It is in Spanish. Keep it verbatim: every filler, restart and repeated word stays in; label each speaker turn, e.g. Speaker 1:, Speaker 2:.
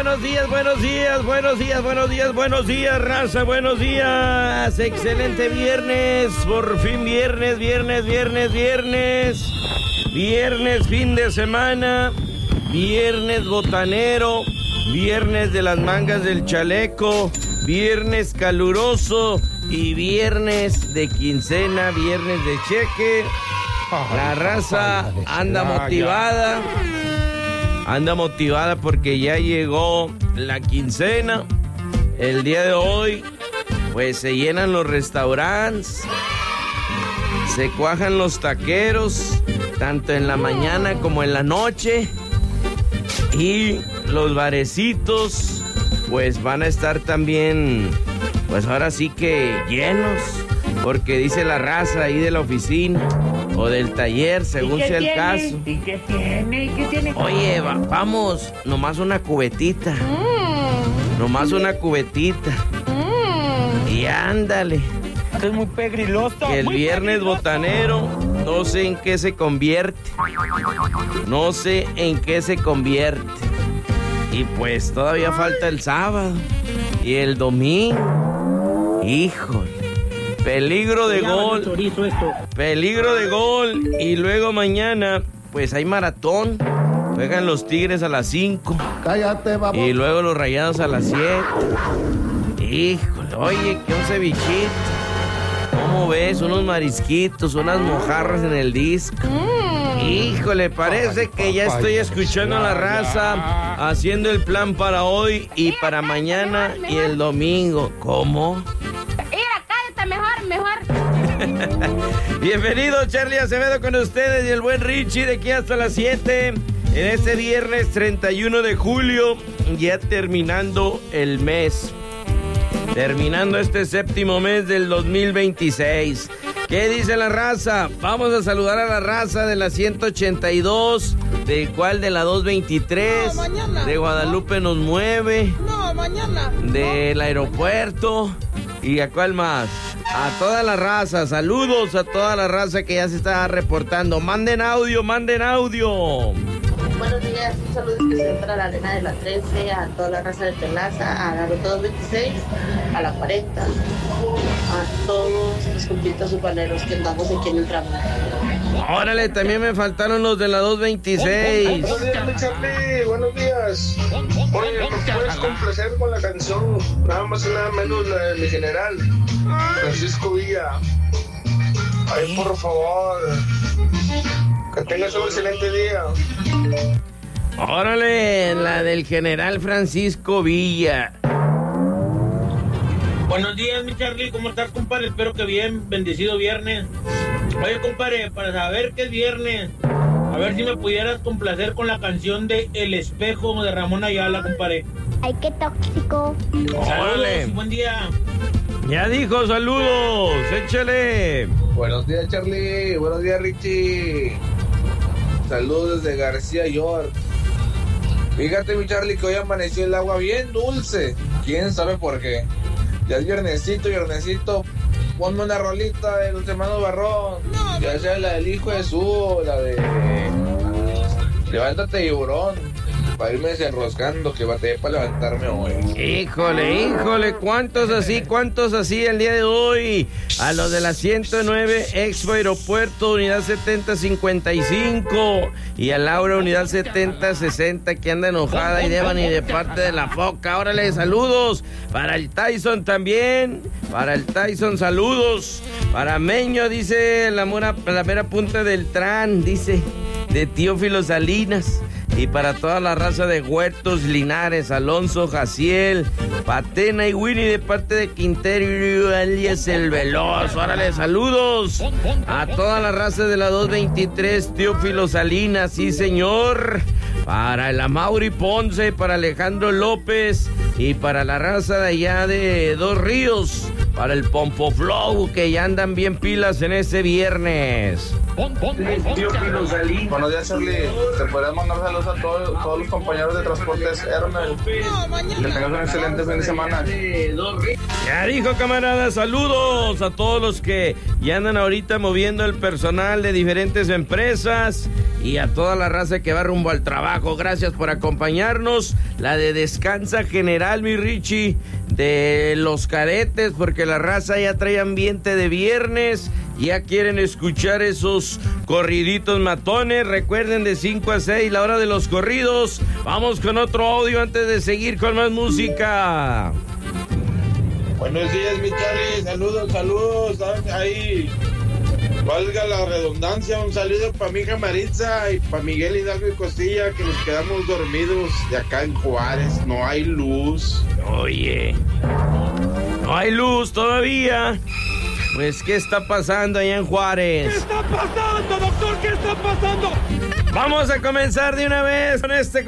Speaker 1: buenos días, buenos días, buenos días, buenos días, buenos días, raza, buenos días. Excelente viernes, por fin viernes, viernes, viernes, viernes. Viernes, fin de semana, viernes botanero, viernes de las mangas del chaleco, viernes caluroso y viernes de quincena, viernes de cheque. La raza anda motivada, anda motivada porque ya llegó la quincena. El día de hoy, pues se llenan los restaurantes, se cuajan los taqueros, tanto en la mañana como en la noche. Y los barecitos, pues van a estar también, pues ahora sí que llenos, porque dice la raza ahí de la oficina o del taller, según sea el caso.
Speaker 2: ¿Y qué tiene? ¿Y qué tiene?
Speaker 1: Oye, va, vamos, nomás una cubetita. Mm. Nomás una cubetita. Mm. Y ándale.
Speaker 2: Esto es muy pegriloso.
Speaker 1: Que el
Speaker 2: muy
Speaker 1: viernes
Speaker 2: pegriloso.
Speaker 1: botanero, no sé en qué se convierte. No sé en qué se convierte. Y pues todavía falta el sábado y el domingo. Híjole. Peligro de gol. Peligro de gol. Y luego mañana, pues hay maratón. Juegan los Tigres a las cinco.
Speaker 3: Cállate, vamos.
Speaker 1: Y luego los Rayados a las siete. Híjole, oye, que un cevichito. ¿Cómo ves? Unos marisquitos, unas mojarras en el disco. Mm. Híjole, parece que ya estoy escuchando a la raza haciendo el plan para hoy y para mañana y el domingo. ¿Cómo?
Speaker 4: Mejor, mejor.
Speaker 1: Bienvenido, Charlie Acevedo con ustedes y el buen Richie de aquí hasta las siete. En este viernes treinta y uno de julio, ya terminando el mes. Terminando este séptimo mes del dos mil veintiséis. ¿Qué dice la raza? Vamos a saludar a la raza de la ciento ochenta y dos. ¿De cuál? De la doscientos veintitrés.
Speaker 5: No, mañana.
Speaker 1: De Guadalupe nos mueve.
Speaker 5: No, mañana.
Speaker 1: Del aeropuerto. ¿Y a cuál más? A toda la raza, saludos a toda la raza que ya se está reportando. Manden audio, manden audio.
Speaker 6: Buenos días, un saludo especial para la Arena de la trece, a toda la raza de Telaza, a la Ruta doscientos veintiséis, a la cuarenta, a todos los compitas upaneros que andamos aquí en el tramo.
Speaker 1: Órale, también me faltaron los de la doscientos veintiséis.
Speaker 7: Buenos días, mi Charlie, buenos días. Oye, ¿nos puedes complacer con la canción? Nada más y nada menos la de mi general, Francisco Villa. Ay, por favor. Que tengas un excelente día.
Speaker 1: Órale, la del general Francisco Villa.
Speaker 2: Buenos días, mi Charlie, ¿cómo estás, compadre? Espero que bien, bendecido viernes. Oye, compadre, para saber que es viernes, a ver si me pudieras complacer con la canción de El Espejo de Ramón Ayala, compadre.
Speaker 4: Ay, qué tóxico.
Speaker 1: Órale.
Speaker 2: Saludos, buen día.
Speaker 1: Ya dijo, saludos, échale.
Speaker 8: Buenos días, Charlie, buenos días, Richie. Saludos desde García York. Fíjate, mi Charlie, que hoy amaneció el agua bien dulce. ¿Quién sabe por qué? Ya es viernesito, viernesito. Ponme una rolita de los hermanos Barrón. No, ya sea la del hijo de su, la de Levántate, tiburón. Para irme desenroscando, que batallé para levantarme hoy.
Speaker 1: Híjole, híjole, ¿cuántos así, cuántos así el día de hoy? A los de la ciento nueve, Expo Aeropuerto, unidad setenta cincuenta y cinco. Y a Laura, unidad setenta sesenta, que anda enojada y deban y de parte de la foca. Órale, saludos. Para el Tyson también. Para el Tyson, saludos. Para Meño, dice la, mora, la mera punta del Tran, dice, de Teófilo Salinas. Y para toda la raza de Huertos, Linares, Alonso, Jaciel, Patena y Winnie de parte de Quintero, alias El Veloz. Órale, saludos a toda la raza de la doscientos veintitrés, Teófilo Salinas, sí señor. Para el Amaury Ponce, para Alejandro López y para la raza de allá de Dos Ríos, para el Pompo Flow, que ya andan bien pilas en este viernes.
Speaker 8: Buenos días, Charlie. Te podrías mandar saludos a todos, todos los compañeros de Transportes Hermel. Que tengas un excelente fin de semana.
Speaker 1: Ya dijo, camarada, saludos a todos los que ya andan ahorita moviendo el personal de diferentes empresas y a toda la raza que va rumbo al trabajo. Gracias por acompañarnos. La de Descansa General, mi Richie, de Los Cadetes, porque la raza ya trae ambiente de viernes. Ya quieren escuchar esos corriditos matones. Recuerden, de cinco a seis, la hora de los corridos. Vamos con otro audio antes de seguir con más música.
Speaker 3: Buenos días, mi Charlie. Saludos, saludos. Ahí, valga la redundancia, un saludo para mi hija Maritza y para Miguel Hidalgo y Costilla, que nos quedamos dormidos de acá en Juárez. No hay luz.
Speaker 1: Oye, no hay luz todavía. Pues, ¿qué está pasando allá en Juárez?
Speaker 5: ¿Qué está pasando, doctor? ¿Qué está pasando?
Speaker 1: Vamos a comenzar de una vez con este